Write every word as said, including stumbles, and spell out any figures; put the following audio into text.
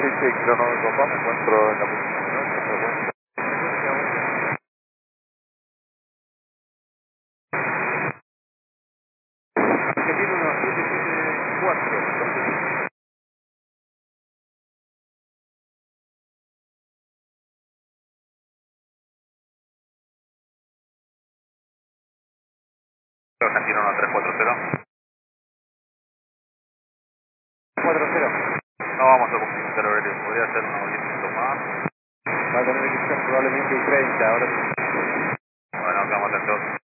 Pacific, cronómetro dos, me encuentro en la posición nuestra, frecuencia. Argentina uno siete siete cuatro. Argentina uno tres cuatro cero. cuatro cero. No vamos a conquistar Aurelio, podría ser unos diez minutos más. Va a tener que ser probablemente treinta, ahora Bueno, quedamos atentos.